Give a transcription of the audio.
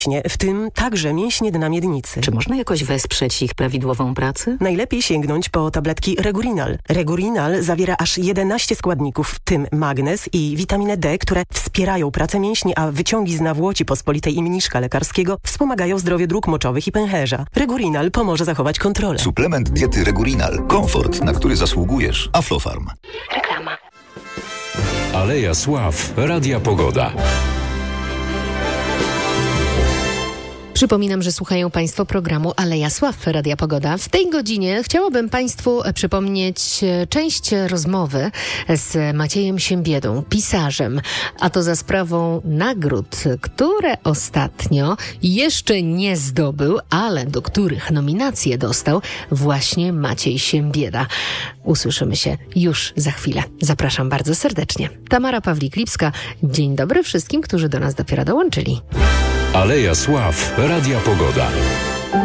w tym także mięśnie dna miednicy. Czy można jakoś wesprzeć ich prawidłową pracę? Najlepiej sięgnąć po tabletki Regurinal. Regurinal zawiera aż 11 składników, w tym magnez i witaminę D, które wspierają pracę mięśni, a wyciągi z nawłoci pospolitej i mniszka lekarskiego wspomagają zdrowie dróg moczowych i pęcherza. Regurinal pomoże zachować kontrolę. Suplement diety Regurinal. Komfort, na który zasługujesz. Aflofarm. Reklama. Aleja Sław. Radia Pogoda. Przypominam, że słuchają Państwo programu Aleja Sław Radia Pogoda. W tej godzinie chciałabym Państwu przypomnieć część rozmowy z Maciejem Siembiedą, pisarzem, a to za sprawą nagród, które ostatnio jeszcze nie zdobył, ale do których nominacje dostał właśnie Maciej Siembieda. Usłyszymy się już za chwilę. Zapraszam bardzo serdecznie. Tamara Pawlik-Lipska. Dzień dobry wszystkim, którzy do nas dopiero dołączyli. Aleja Sław. Radia Pogoda.